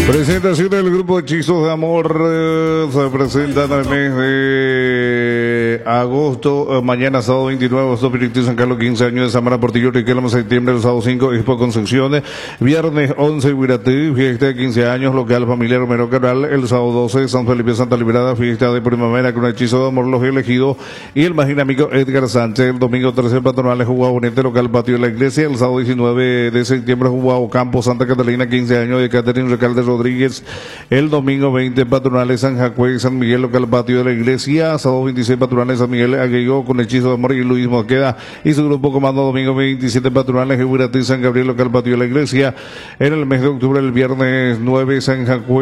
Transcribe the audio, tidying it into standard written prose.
Presentación del grupo Hechizos de Amor se presenta en el mes de agosto, mañana sábado 29 de agosto, Pirictí, San Carlos, 15 años de Samara, Portillo, Riquelme, septiembre, el sábado 5, Expo Concepción, viernes 11, Huiratí, fiesta de 15 años, local familiar Romero Cabral, el sábado 12, San Felipe, Santa Liberada, fiesta de primavera con Hechizo de Amor, los elegidos, y el más dinámico Edgar Sánchez, el domingo 13, patronales, jugado bonete, local Patio de la Iglesia, el sábado 19 de septiembre, jugado Campo Santa Catalina, 15 años de Catherine Recalde Rodríguez, el domingo 20, patronales San Jacue y San Miguel, local Patio de la Iglesia, sábado 26, patronales San Miguel Agueyo con Hechizo de Amor y Luis Mosqueda y su grupo comando, domingo 27, patronales Huiratí, San Gabriel, local Patio de la Iglesia, en el mes de octubre, el viernes 9, San Jacue